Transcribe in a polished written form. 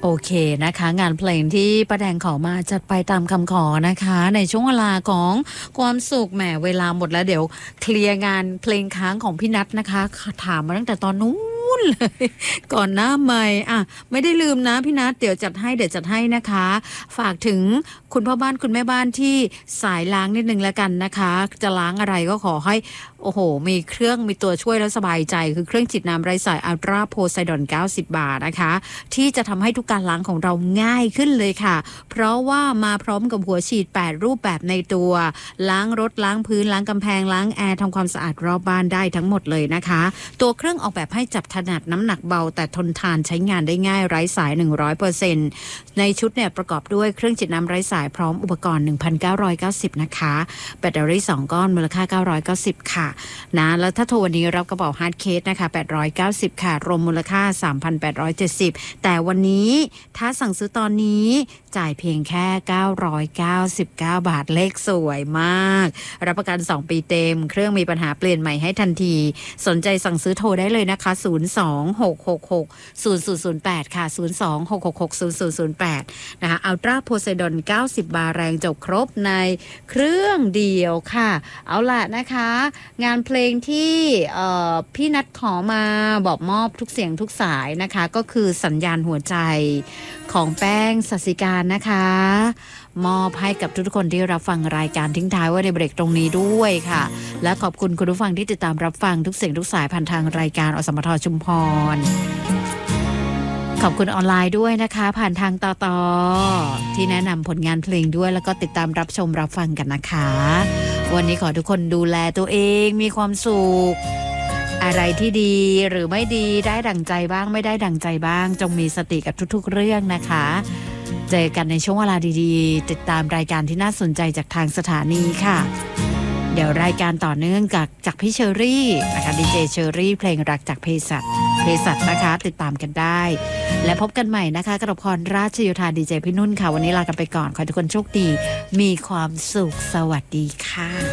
โอเคนะคะงานเพลงที่ป้าแดงขอมาจัดไปตามคำขอนะคะในช่วงเวลาของความสุขแหมเวลาหมดแล้วเดี๋ยวเคลียร์งานเพลงค้างของพี่นัทนะคะถามมาตั้งแต่ตอนนู้นเลยก่อนหน้าใหม่อ่ะไม่ได้ลืมนะพี่นัทเดี๋ยวจัดให้นะคะฝากถึงคุณพ่อบ้านคุณแม่บ้านที่สายล้างนิดนึงแล้วกันนะคะจะล้างอะไรก็ขอให้โอ้โหมีเครื่องมีตัวช่วยแล้วสบายใจคือเครื่องฉีดน้ำไร้สายอัลตราโพไซดอน90 บาทนะคะที่จะทำให้ทุกการล้างของเราง่ายขึ้นเลยค่ะเพราะว่ามาพร้อมกับหัวฉีด8รูปแบบในตัวล้างรถล้างพื้นล้างกำแพงล้างแอร์ทำความสะอาดรอบบ้านได้ทั้งหมดเลยนะคะตัวเครื่องออกแบบให้จับถนัดน้ำหนักเบาแต่ทนทานใช้งานได้ง่ายไร้สาย 100% ในชุดเนี่ยประกอบด้วยเครื่องฉีดน้ำไร้สายพร้อมอุปกรณ์ 1,990 นะคะแบตเตอรี่2ก้อนมูลค่า990ค่ะนะแล้วถ้าโทรวันนี้รับกระเป๋าฮาร์ดเคสนะคะ890ค่ะรวมมูลค่า 3,870 แต่วันนี้ถ้าสั่งซื้อตอนนี้จ่ายเพียงแค่999 บาทเลขสวยมากรับประกัน2ปีเต็มเครื่องมีปัญหาเปลี่ยนใหม่ให้ทันทีสนใจสั่งซื้อโทรได้เลยนะคะ026660008ค่ะ026660008นะคะอัลตราโพไซดอน90 บาร์แรงจบครบในเครื่องเดียวค่ะเอาล่ะนะคะงานเพลงที่พี่นัทขอมาบอกมอบทุกเสียงทุกสายนะคะก็คือสัญญาณหัวใจของแป้งสัสิการนะคะมอบให้กับทุกคนที่รับฟังรายการทิ้งท้ายไว้ในเบรกตรงนี้ด้วยค่ะและขอบคุณคุณผู้ฟังที่ติดตามรับฟังทุกเสียงทุกสายผ่านทางรายการอสมทชุมพรขอบคุณออนไลน์ด้วยนะคะผ่านทางต่อที่แนะนำผลงานเพลงด้วยแล้วก็ติดตามรับชมรับฟังกันนะคะวันนี้ขอทุกคนดูแลตัวเองมีความสุขอะไรที่ดีหรือไม่ดีได้ดั่งใจบ้างไม่ได้ดั่งใจบ้างจงมีสติกับทุกๆเรื่องนะคะเจอกันในช่วงเวลาดีๆติดตามรายการที่น่าสนใจจากทางสถานีค่ะเดี๋ยวรายการต่อเนื่องจากพี่เชอรี่นะคะดีเจเชอรี่เพลงรักจากเภสัชนะคะติดตามกันได้และพบกันใหม่นะคะกนกพรราชโยธาดีเจพี่นุ่นค่ะวันนี้ลากันไปก่อนขอให้ทุกคนโชคดีมีความสุขสวัสดีค่ะ